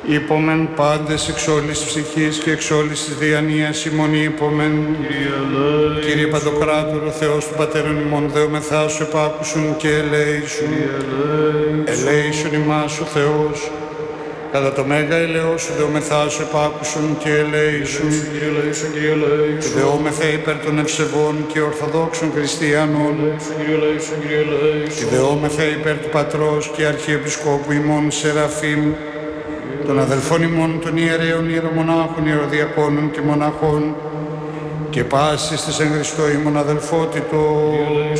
Υπομεν πάντες εξ όλης της ψυχής και εξ όλης της διανοίας ημών υπομεν. Κύριε Παντοκράτορο, Θεός του Πατέρων ημών, δεόμεθά σου επάκουσον και ελέησον. Ελέησον ημάς ο Θεός. Κατά το μέγα ελαιός σου δεόμεθά σου επάκουσον και ελέησον. Και δεόμεθα υπέρ των ευσεβών και ορθοδόξων χριστιανών. Και δεόμεθα υπέρ του Πατρός και Αρχιεπισκόπου ημών Σεραφείμ, των αδελφών ημών των ιερέων, ιερομονάχων, ιεροδιακόνων και μοναχών, και πάσης της εν Χριστώ ημών αδελφότητος.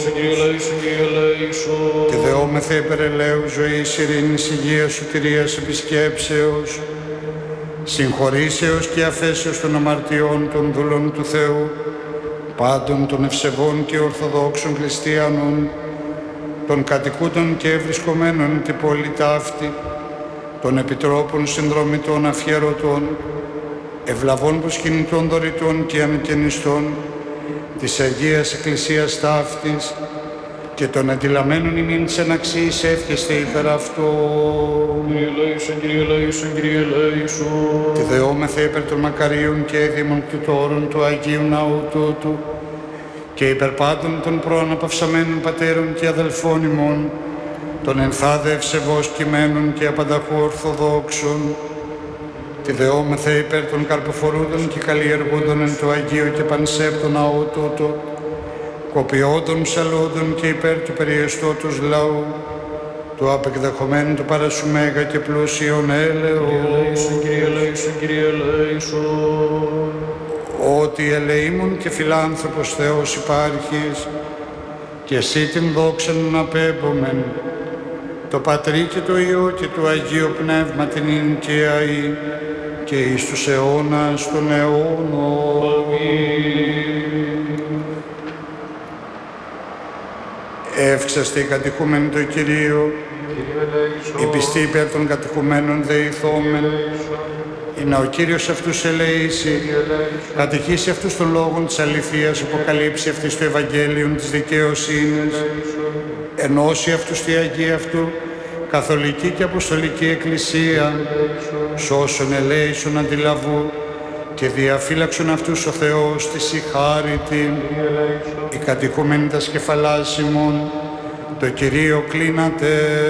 Και δεόμεθα υπέρ ελέου ζωής, ειρήνης, υγείας, σωτηρίας, επισκέψεως, συγχωρήσεως και αφέσεως των αμαρτιών των δούλων του Θεού, πάντων των ευσεβών και ορθοδόξων χριστιανών, των κατοικούντων και ευρισκομένων την πόλη ταύτη, των επιτρόπων συνδρομητών αφιερωτών, ευλαβών προσκυνητών δωρητών και ανεκαινιστών της Αγίας Εκκλησίας ταύτης, και των αντιλαμμένων ημίν της εναξής εύχεστε υπέρ αυτό. Κύριε ελέησον, Κύριε ελέησον, Κύριε ελέησον. Και δεόμεθα υπέρ των μακαρίων και έδημων κτητόρων του Αγίου Ναού τούτου, και υπέρ πάντων των προαναπαυσαμένων πατέρων και αδελφών ημών, των ενθάδε ευσεβώς κειμένων και απανταχού ορθοδόξων. Και δεόμεθα υπέρ των καρποφορούντων και καλλιεργούντων εν το Αγίο και πανσέπτο ναό τούτο, κοπιόντων ψαλόντων και υπέρ του περιεστώτος λαού, του απεκδεχομένου του παρασού μέγα και πλούσιον έλεο. Κύριε ελέησον, Κύριε ελέησον. Ότι ελεήμων και φιλάνθρωπος Θεός υπάρχεις, και εσύ την δόξα να απέμπομεν, το Πατρί και το Υιό και το Αγίο Πνεύμα την ίν και αΐ και εις τους αιώνας των αιώνων. Εύξαστε οι κατηχούμενοι το Κυρίο, οι πιστοί υπέρ των κατηχουμένων δεηθόμεν, είναι ο Κύριος αυτούς ελεήσει, κατηχήσει αυτούς των λόγων της αληθείας, αποκαλύψει αυτής το Ευαγγέλιον της δικαιοσύνης, ενώσει αυτούς τη Αγία αυτού, καθολική και αποστολική εκκλησία, σώσον ελέησον αντιλαβού, και διαφύλαξον αυτούς ο Θεός της συγχάρητη, οι κατηχούμενοι τα σκεφαλάς ημών, το Κυρίο κλείνατε.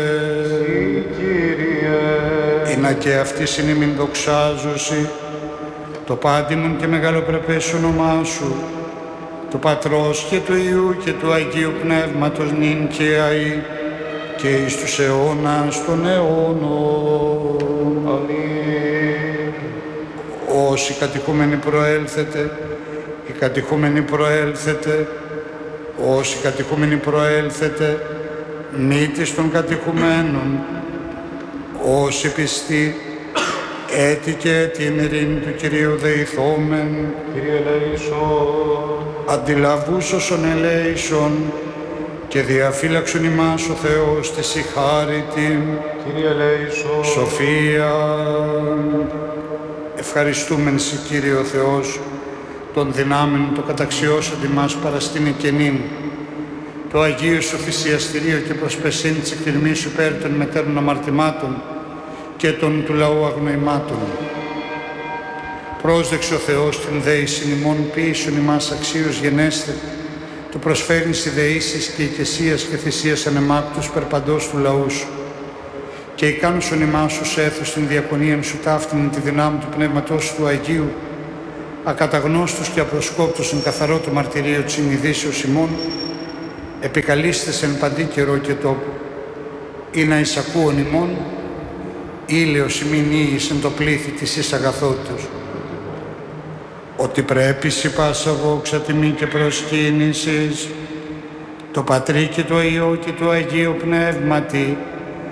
Είναι και αυτή συνήμην δοξάζωση, το πάντιμον και μεγαλοπρεπές όνομά σου, του Πατρός και του Υιού και του Αγίου Πνεύματος νυν και αΐ και εις τους αιώνας των αιώνων. Αμήν. Όσοι κατηχούμενοι προέλθετε, οι κατηχούμενοι προέλθετε, όσοι κατηχούμενοι προέλθετε, μύτης των κατηχουμένων, όσοι πιστοί, έτη και την ειρήνη του Κυρίου δεηθόμεν. Κύριε ελέησον. Αντιλαβούς όσων ελέησον, και διαφύλαξον ημάς ο Θεός της συγχάρητη. Κύριε ελέησον. Σοφία. Ευχαριστούμεν σε Κύριε ο Θεός, των δυνάμεων το καταξιώσαντι μας παραστήνει καινήν, το Αγίο Σου θυσιαστηρίο και προσπεσίν της εκτιμής Σου υπέρ των μετέρων αμαρτημάτων και των του λαού αγνοημάτων. Πρόσδεξε ο Θεός την δέησιν ημών, ποιήσον ημάς αξίως γενέστε, του προσφέρειν συνδεήσεις και οικεσίας και θυσίας ανεμάκτους περπαντός του λαού Σου. Και ικάνουσον ημάς ως έθους την διακονίαν Σου ταύτην τη δυνάμει του Πνεύματός Σου του Αγίου, ακαταγνώστους και απροσκόπτους εν καθαρό το μαρτυρίο της συνειδήσεως ημών, επικαλείστες εν παντή καιρό και τόπο, ή να εισακούον ημών, ήλαιος ημίν ίης εν το πλήθη της εις αγαθότητος. Ότι πρέπει σοι πάσα δόξα τιμή και προσκύνησης, το Πατρί και το Υιό και το Αγίο Πνεύματι,